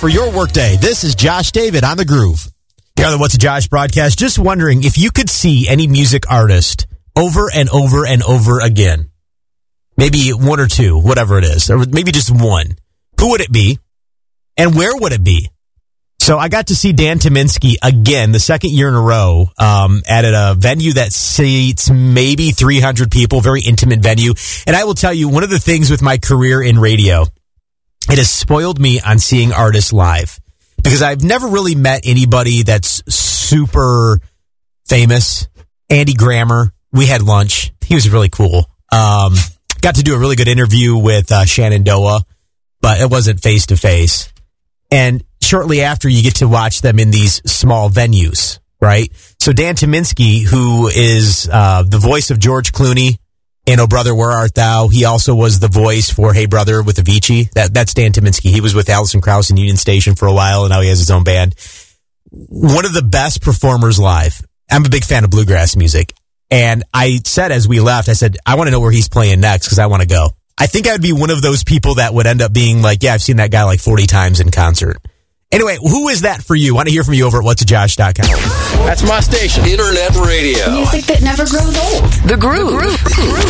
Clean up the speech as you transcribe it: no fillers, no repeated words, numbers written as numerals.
For your workday, this is Josh David on The Groove. Here on the What's a Josh broadcast, just wondering if you could see any music artist over and over and over again. Maybe one or two, whatever it is, or maybe just one. Who would it be? And where would it be? So I got to see Dan Tyminski again, the second year in a row, at a venue that seats maybe 300 people, very intimate venue. And I will tell you, one of the things with my career in radio, it has spoiled me on seeing artists live because I've never really met anybody that's super famous. Andy Grammer, we had lunch. He was really cool. Got to do a really good interview with Shenandoah, but it wasn't face to face. And shortly after, you get to watch them in these small venues, right? So Dan Tyminski, who is the voice of George Clooney in Oh Brother, Where Art Thou? He also was the voice for Hey Brother with Avicii. That's Dan Tyminski. He was with Alison Krauss in Union Station for a while, and now he has his own band. One of the best performers live. I'm a big fan of bluegrass music. And I said as we left, I said, I want to know where he's playing next because I want to go. I think I would be one of those people that would end up being like, yeah, I've seen that guy like 40 times in concert. Anyway, who is that for you? I want to hear from you over at whatsajosh.com. That's my station. Internet radio. Music that never grows old. The Groove.